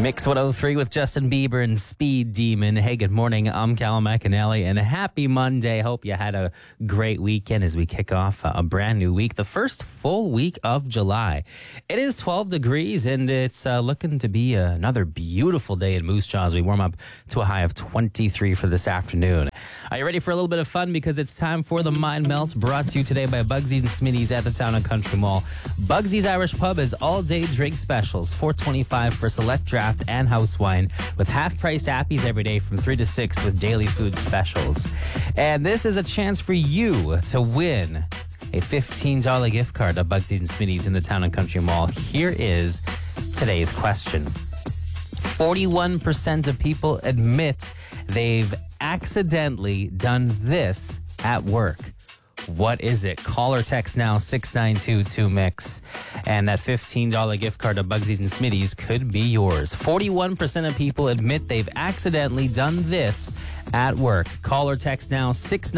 Mix 103 with Justin Bieber and Speed Demon. Hey, good morning. I'm Callum McAnally, and happy Monday. Hope you had a great weekend as we kick off a brand new week, the first full week of July. It is 12 degrees, and it's looking to be another beautiful day in Moose Jaw as we warm up to a high of 23 for this afternoon. Are you ready for a little bit of fun? Because it's time for the Mind Melt, brought to you today by Bugsy's and Smitty's at the Town and Country Mall. Bugsy's Irish Pub is all-day drink specials, $4.25 for select draft and house wine, with half-price appies every day from 3 to 6 with daily food specials. And this is a chance for you to win a $15 gift card to Bugsy's and Smitty's in the Town and Country Mall. Here is today's question. 41% of people admit they've accidentally done this at work. What is it? Call or text now 692-2MIX. And that $15 gift card to Bugsy's and Smitty's could be yours. 41% of people admit they've accidentally done this at work. Call or text now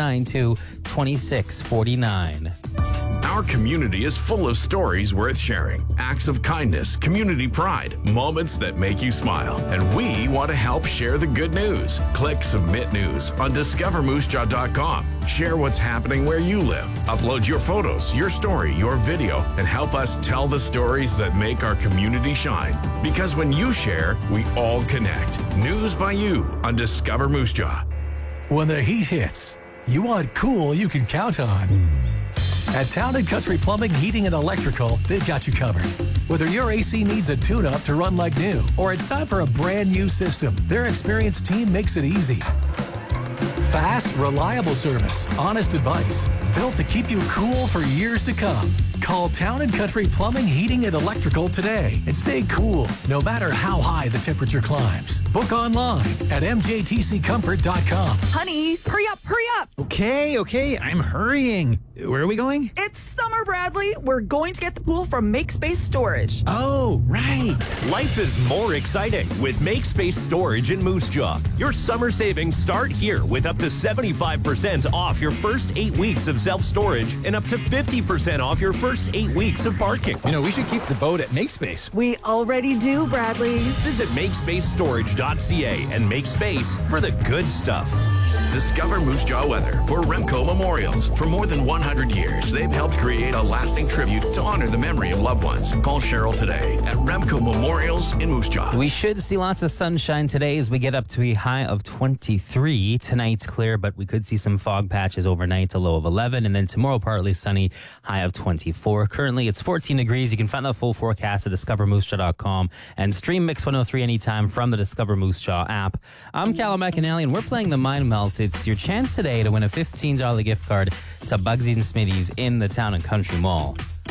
692-2649. Our community is full of stories worth sharing, acts of kindness, community pride, moments that make you smile. And we want to help share the good news. Click Submit News on discovermoosejaw.com. Share what's happening where you live. Upload your photos, your story, your video, and help us tell the stories that make our community shine. Because when you share, we all connect. News by you on Discover Moose Jaw. When the heat hits, you want cool you can count on. At Town & Country Plumbing, Heating and Electrical, they've got you covered. Whether your AC needs a tune-up to run like new or it's time for a brand new system, their experienced team makes it easy. Fast, reliable service, honest advice, built to keep you cool for years to come. Call Town & Country Plumbing, Heating and Electrical today and stay cool no matter how high the temperature climbs. Book online at mjtccomfort.com. Honey, hurry up, hurry up. Okay, I'm hurrying. Where are we going? It's summer, Bradley. We're going to get the pool from MakeSpace Storage. Oh, right. Life is more exciting with MakeSpace Storage in Moose Jaw. Your summer savings start here with up to 75% off your first 8 weeks of self-storage and up to 50% off your first 8 weeks of parking. You know, we should keep the boat at MakeSpace. We already do, Bradley. Visit MakeSpaceStorage.ca and make space for the good stuff. Discover Moose Jaw weather for Remco Memorials. For more than 100 years, they've helped create a lasting tribute to honor the memory of loved ones. Call Cheryl today at Remco Memorials in Moose Jaw. We should see lots of sunshine today as we get up to a high of 23. Tonight's clear, but we could see some fog patches overnight, a low of 11. And then tomorrow, partly sunny, high of 24. Currently, it's 14 degrees. You can find the full forecast at discovermoosejaw.com and stream Mix 103 anytime from the Discover Moose Jaw app. I'm Callum McAnally, and we're playing the Mind Melt. It's your chance today to win a $15 gift card to Bugsy's and Smitty's in the Town and Country Mall.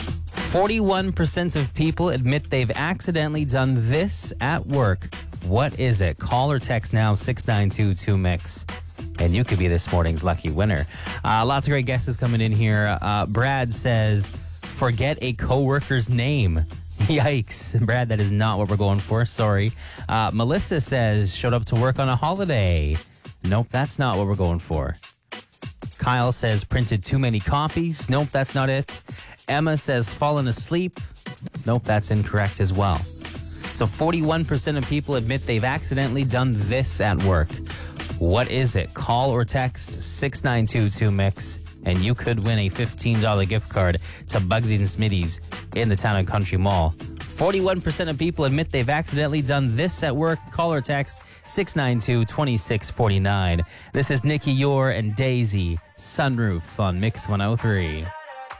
41% of people admit they've accidentally done this at work. What is it? Call or text now 692-2MIX. And you could be this morning's lucky winner. Lots of great guesses coming in here. Brad says, forget a coworker's name. Yikes. Brad, that is not what we're going for. Sorry. Melissa says, showed up to work on a holiday. Nope, that's not what we're going for. Kyle says, printed too many copies. Nope, that's not it. Emma says, fallen asleep. Nope, that's incorrect as well. So 41% of people admit they've accidentally done this at work. What is it? Call or text 692-2MIX, and you could win a $15 gift card to Bugsy's and Smitty's in the Town and Country Mall. 41% of people admit they've accidentally done this at work. Call or text 692-2649. This is Nikki Yore and Daisy, Sunroof on Mix 103.